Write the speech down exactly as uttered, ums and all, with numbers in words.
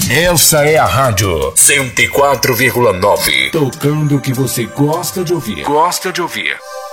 Essa é a rádio cento e quatro vírgula nove. Tocando o que você gosta de ouvir. Gosta de ouvir.